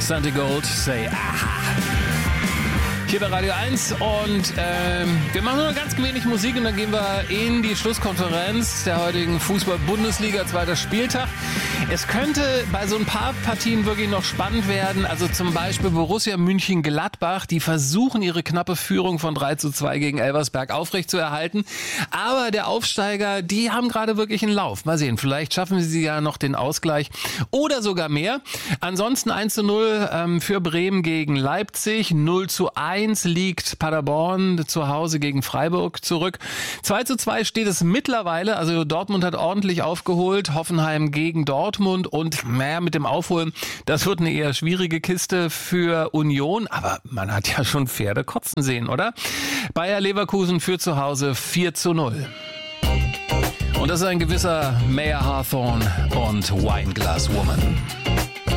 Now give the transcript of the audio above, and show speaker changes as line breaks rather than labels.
Sandy Gold, say aha. Hier bei Radio 1 und wir machen nur ganz wenig Musik und dann gehen wir in die Schlusskonferenz der heutigen Fußball-Bundesliga, zweiter Spieltag. Es könnte bei so ein paar Partien wirklich noch spannend werden, also zum Beispiel Borussia München-Gladbach, die versuchen ihre knappe Führung von 3:2 gegen Elversberg aufrechtzuerhalten, aber der Aufsteiger, die haben gerade wirklich einen Lauf. Mal sehen, vielleicht schaffen sie ja noch den Ausgleich oder sogar mehr. Ansonsten 1:0 für Bremen gegen Leipzig, 0:1 liegt Paderborn zu Hause gegen Freiburg zurück. 2:2 steht es mittlerweile, also Dortmund hat ordentlich aufgeholt, Hoffenheim gegen Dortmund und mit dem Aufholen, das wird eine eher schwierige Kiste für Union, aber man hat ja schon Pferde kotzen sehen, oder? Bayer Leverkusen führt zu Hause 4:0. Und das ist ein gewisser Mayer Hawthorne und Wineglass Woman.